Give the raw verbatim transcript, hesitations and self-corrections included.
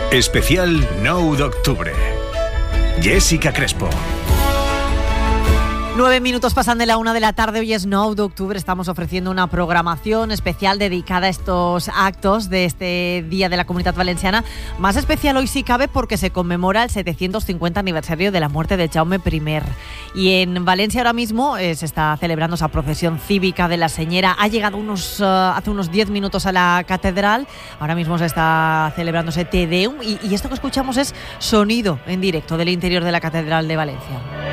Especial Nou d'Octubre. Jessica Crespo. Nueve minutos pasan de la una de la tarde, hoy es Nou d'Octubre, estamos ofreciendo una programación especial dedicada a estos actos de este Día de la Comunitat Valenciana, más especial hoy si cabe porque se conmemora el setecientos cincuenta aniversario de la muerte de Jaume primer. Y en Valencia ahora mismo eh, se está celebrando esa procesión cívica de la Señera, ha llegado unos, uh, hace unos diez minutos a la catedral, ahora mismo se está celebrando ese Te Deum y, y esto que escuchamos es sonido en directo del interior de la Catedral de Valencia.